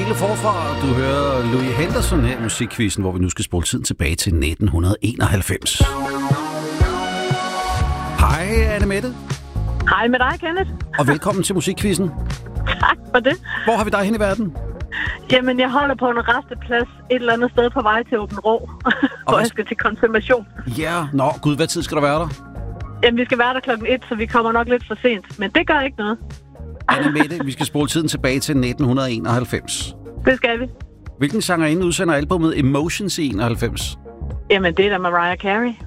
hele forfra. Du hører Louis Henderson her i Musikquizzen, hvor vi nu skal spole tiden tilbage til 1991. Hej, Anne-Mette. Hej med dig, Kenneth. Og velkommen til Musikquizzen. Tak for det. Hvor har vi dig hen i verden? Jamen, jeg holder på en resteplads et eller andet sted på vej til Åben Rå, hvor jeg skal til konfirmation. Ja, gud, hvad tid skal der være der? Jamen, vi skal være der 1:00, så vi kommer nok lidt for sent. Men det gør ikke noget. Anne-Mette, vi skal spole tiden tilbage til 1991. Det skal vi. Hvilken sangerinde udsender albumet Emotions i 91? Jamen, det er da Mariah Carey.